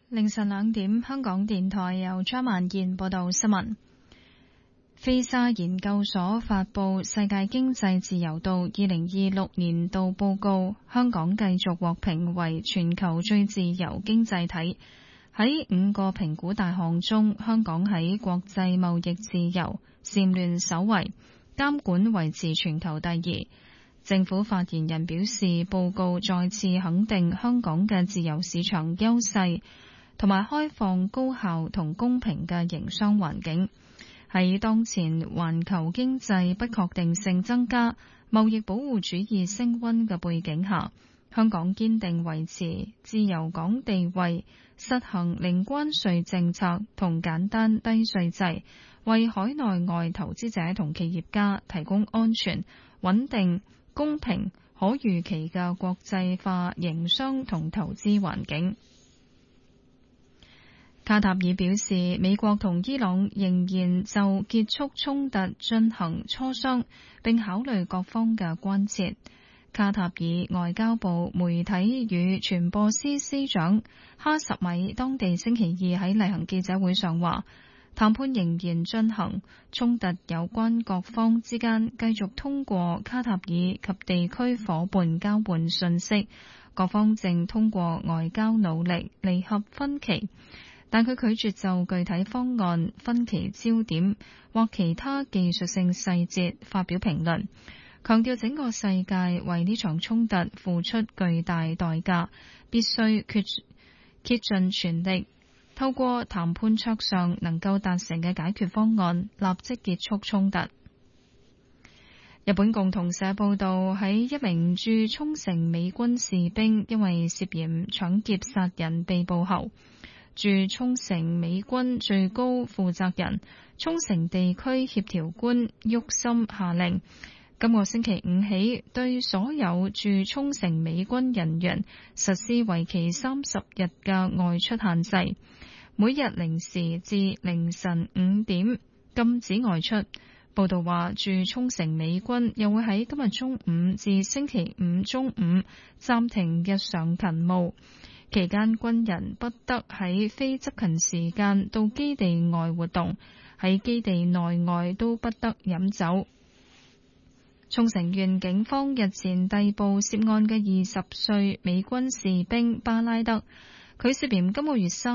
凌晨2點，香港電台由張萬燕報道新聞。菲沙研究所發布世界經濟自由度2026年度報告，香港繼續獲評為全球最自由經濟體。喺5個評估大項中，香港喺國際貿易自由蟬聯首位，監管維持全球第2。政府發言人表示，報告再次肯定香港嘅自由市場優勢，同埋開放、高效同公平嘅營商環境。喺當前環球經濟不確定性增加、貿易保護主義升溫嘅背景下，香港堅定維持自由港地位，實行零關稅政策同簡單低稅制，為海內外投資者同企業家提供安全、穩定、公平、可預期嘅國際化營商同投資環境。卡塔爾表示，美國同伊朗仍然就結束衝突進行磋商，並考慮各方嘅關切。卡塔爾外交部媒體與傳播司司長哈什米當地星期2喺例行記者會上話，談判仍然進行，衝突有關各方之間繼續通過卡塔爾及地區夥伴交換信息，各方正通過外交努力彌合分歧。但佢拒絕就具體方案、分歧焦點或其他技術性細節發表評論，強調整個世界為呢場衝突付出巨大代價，必須竭盡全力，透過談判桌上能夠達成嘅解決方案，立即結束衝突。日本共同社報道，喺一名駐沖繩美軍士兵因為涉嫌搶劫殺人被捕後，駐沖繩美軍最高負責人、沖繩地區協調官沃森下令，今個星期5起對所有駐沖繩美軍人員實施為期30日嘅外出限制，每日0時至凌晨5點禁止外出。報道話，駐沖繩美軍又會喺今日中午至星期5中午暫停日常勤務。期間軍人不得喺非執勤時間到基地外活動，喺基地內外都不得飲酒。沖繩縣警方日前逮捕涉案嘅20歲美軍士兵巴拉德，佢涉嫌今個月3